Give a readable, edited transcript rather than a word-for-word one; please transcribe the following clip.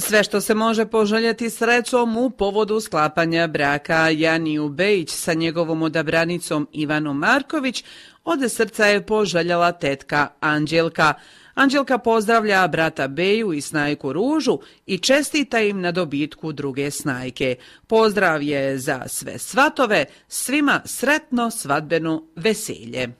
Sve što se može poželjeti srećom u povodu sklapanja braka Janiju Bejić sa njegovom odabranicom Ivanom Marković, od srca je poželjela tetka Anđelka. Anđelka pozdravlja brata Beju i snajku Ružu i čestita im na dobitku druge snajke. Pozdrav je za sve svatove, svima sretno svadbeno veselje.